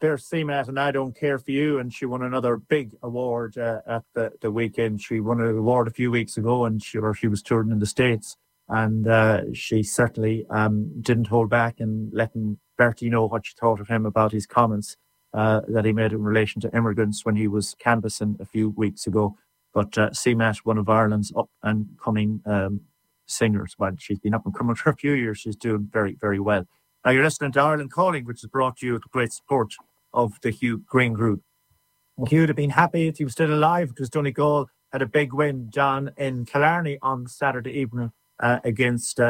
Pierce Seamat and I Don't Care For You, and she won another big award at the weekend. She won an award a few weeks ago, and she was touring in the States, and she certainly didn't hold back in letting Bertie know what she thought of him about his comments that he made in relation to immigrants when he was canvassing a few weeks ago. But Seamat, one of Ireland's up-and-coming singers, well, she's been up and coming for a few years. She's doing very, very well. Now you're listening to Ireland Calling, which is brought to you with the great support of the Hugh Green Group. Hugh would have been happy if he was still alive, because Donegal had a big win down in Killarney on Saturday evening against